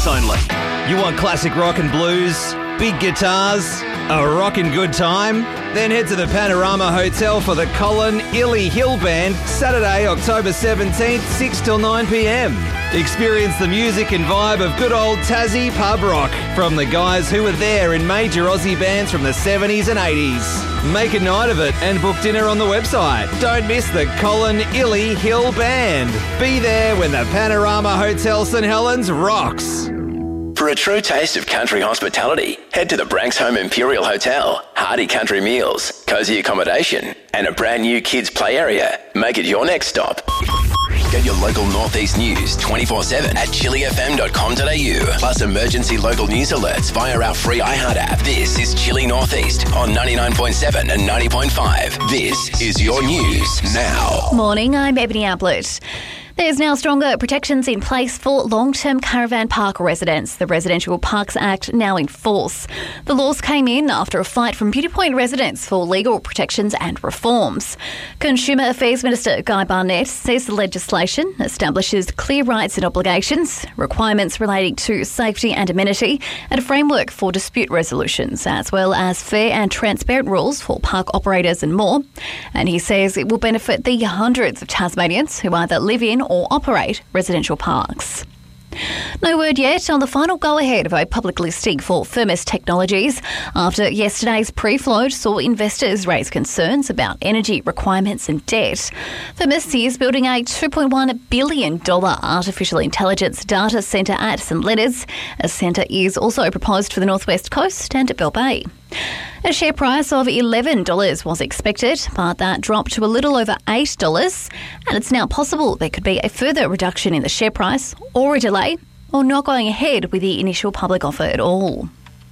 $10 only. You want classic rock and blues, big guitars, a rockin' good time? Then head to the Panorama Hotel for the Colin Illy Hill Band, Saturday, October 17th, 6 till 9 p.m. Experience the music and vibe of good old Tassie pub rock from the guys who were there in major Aussie bands from the 70s and 80s. Make a night of it and book dinner on the website. Don't miss the Colin Illy Hill Band. Be there when the Panorama Hotel St Helens rocks. For a true taste of country hospitality, head to the Branxholme Imperial Hotel. Hearty country meals, cosy accommodation, and a brand new kids' play area make it your next stop. Get your local Northeast news 24/7 at chilifm.com.au. Plus emergency local news alerts via our free iHeart app. This is Chili Northeast on 99.7 and 90.5. This is your news now. Morning, I'm Ebony Ablett. There's now stronger protections in place for long-term caravan park residents. The Residential Parks Act now in force. The laws came in after a fight from Beauty Point residents for legal protections and reforms. Consumer Affairs Minister Guy Barnett says the legislation establishes clear rights and obligations, requirements relating to safety and amenity, and a framework for dispute resolutions, as well as fair and transparent rules for park operators and more. And he says it will benefit the hundreds of Tasmanians who either live in or operate residential parks. No word yet on the final go-ahead of a public listing for Firmus Technologies after yesterday's pre-float saw investors raise concerns about energy requirements and debt. Firmus is building a $2.1 billion artificial intelligence data centre at St Leonards. A centre is also proposed for the Northwest Coast and at Bell Bay. A share price of $11 was expected, but that dropped to a little over $8, and it's now possible there could be a further reduction in the share price or a delay, or not going ahead with the initial public offer at all.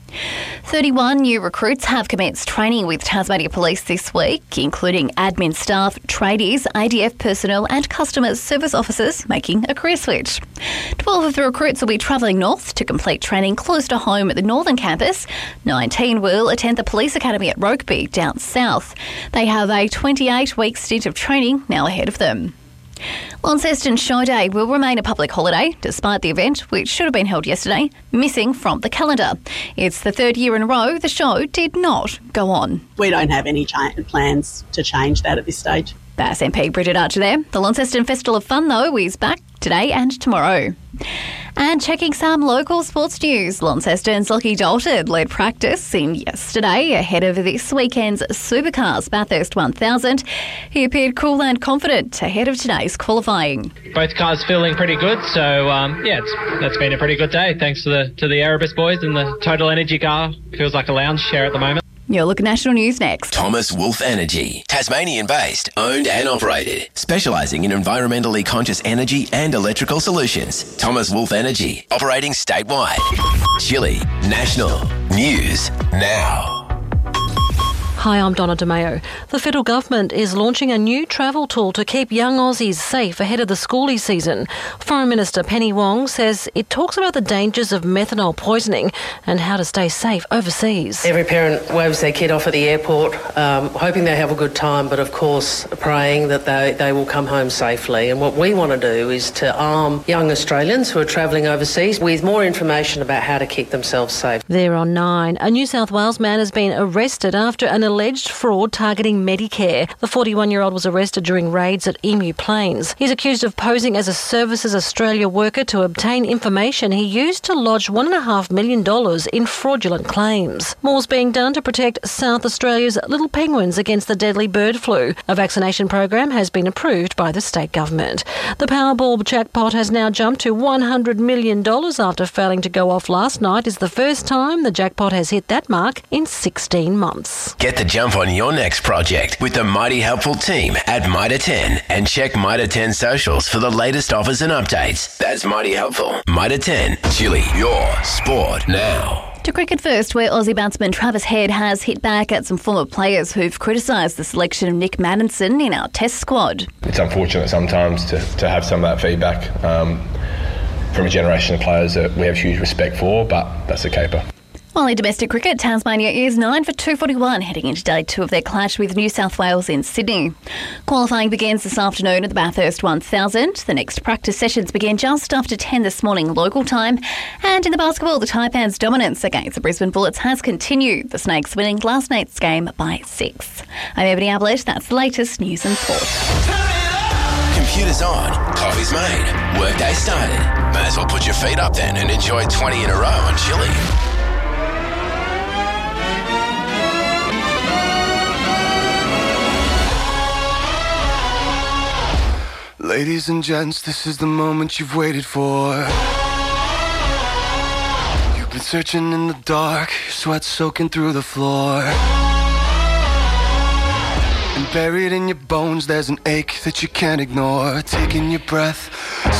31 new recruits have commenced training with Tasmania Police this week, including admin staff, tradies, ADF personnel and customer service officers making a career switch. 12 of the recruits will be travelling north to complete training close to home at the northern campus. 19 will attend the Police Academy at Rokeby down south. They have a 28-week stint of training now ahead of them. Launceston Show Day will remain a public holiday, despite the event, which should have been held yesterday, missing from the calendar. It's the third year in a row the show did not go on. We don't have any plans to change that at this stage. Bass MP Bridget Archer there. The Launceston Festival of Fun, though, is back today and tomorrow. And checking some local sports news, Launceston's Lachie Dalton led practice in yesterday ahead of this weekend's Supercars Bathurst 1000. He appeared cool and confident ahead of today's qualifying. Both cars feeling pretty good, so that's been a pretty good day. Thanks to the Erebus boys and the Total Energy car. Feels like a lounge chair at the moment. You'll look at national news next. Thomas Wolf Energy, Tasmanian-based, owned and operated, specialising in environmentally conscious energy and electrical solutions. Thomas Wolf Energy, operating statewide. Chile National News Now. Hi, I'm Donna DeMeo. The federal government is launching a new travel tool to keep young Aussies safe ahead of the schoolie season. Foreign Minister Penny Wong says it talks about the dangers of methanol poisoning and how to stay safe overseas. Every parent waves their kid off at the airport, hoping they have a good time, but of course praying that they will come home safely. And what we want to do is to arm young Australians who are travelling overseas with more information about how to keep themselves safe. There are 9. A New South Wales man has been arrested after an alleged fraud targeting Medicare. The 41-year-old was arrested during raids at Emu Plains. He's accused of posing as a Services Australia worker to obtain information he used to lodge $1.5 million in fraudulent claims. More's being done to protect South Australia's little penguins against the deadly bird flu. A vaccination program has been approved by the state government. The Powerball jackpot has now jumped to $100 million after failing to go off last night. It's the first time the jackpot has hit that mark in 16 months. Get the jump on your next project with the mighty helpful team at Mitre 10 and check Mitre 10 socials for the latest offers and updates. That's mighty helpful. Mitre 10, Chile, your sport now. To cricket first, where Aussie batsman Travis Head has hit back at some former players who've criticised the selection of Nick Maddinson in our Test squad. It's unfortunate sometimes to have some of that feedback from a generation of players that we have huge respect for, but that's a caper. While in domestic cricket, Tasmania is 9 for 241 heading into day 2 of their clash with New South Wales in Sydney. Qualifying begins this afternoon at the Bathurst 1000. The next practice sessions begin just after 10 this morning local time. And in the basketball, the Taipans' dominance against the Brisbane Bullets has continued, the Snakes winning last night's game by 6. I'm Ebony Ablett. That's the latest news and sport. Computers on, coffee's made, workday started. May as well put your feet up then and enjoy 20 in a row on Chili. Ladies and gents, this is the moment you've waited for. You've been searching in the dark, your sweat soaking through the floor. And buried in your bones, there's an ache that you can't ignore. Taking your breath